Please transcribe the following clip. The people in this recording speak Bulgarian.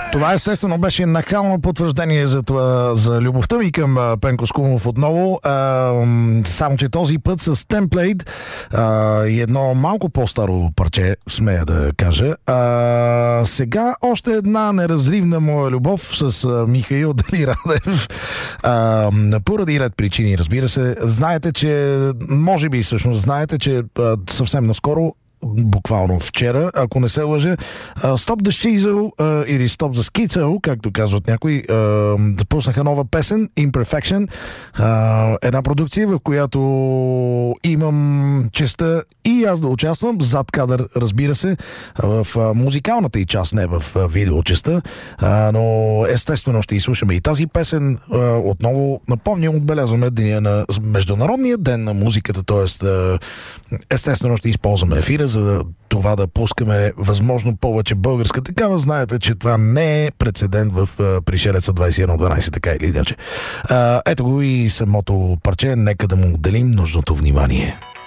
Това естествено беше нахално потвърждение за това, за любовта ми към Пенко Скумов отново. Само че този път с Template и едно малко по-старо парче, смея да кажа. Сега още една неразривна моя любов с Михаил Дали Радев. Поради ред причини, разбира се. Знаете, че може би всъщност знаете, че съвсем наскоро, буквално вчера, ако не се лъжа, Stop the Shizzle или Stop the Schizo, както казват някои, запуснаха нова песен, Imperfection, една продукция, в която имам честа и аз да участвам, зад кадър, разбира се, в музикалната и част, не в видеочеста, но естествено ще изслушаме и тази песен. Отново напомням, отбелязваме деня на Международния ден на музиката, т.е. естествено ще използваме ефира, за това да пускаме възможно повече българска такава. Знаете, че това не е прецедент в Пришелеца 2112, така или иначе. Ето го и самото парче, нека да му отделим нужното внимание.